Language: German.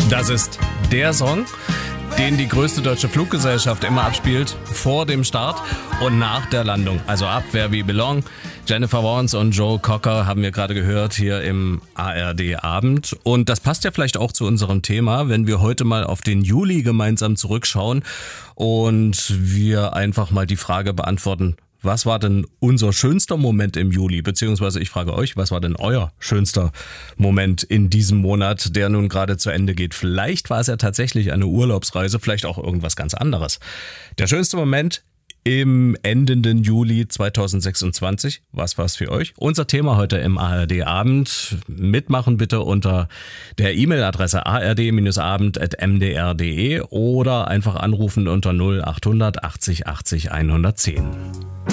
Das ist der Song, den die größte deutsche Fluggesellschaft immer abspielt, vor dem Start und nach der Landung. Also ab Where We Belong. Jennifer Warnes und Joe Cocker haben wir gerade gehört hier im ARD-Abend. Und das passt ja vielleicht auch zu unserem Thema, wenn wir heute mal auf den Juli gemeinsam zurückschauen und wir einfach mal die Frage beantworten, was war denn unser schönster Moment im Juli? Beziehungsweise ich frage euch, was war denn euer schönster Moment in diesem Monat, der nun gerade zu Ende geht? Vielleicht war es ja tatsächlich eine Urlaubsreise, vielleicht auch irgendwas ganz anderes. Der schönste Moment im endenden Juli 2026. Was war's für euch? Unser Thema heute im ARD-Abend. Mitmachen bitte unter der E-Mail-Adresse ard-abend@mdr.de oder einfach anrufen unter 0800 80 80 110.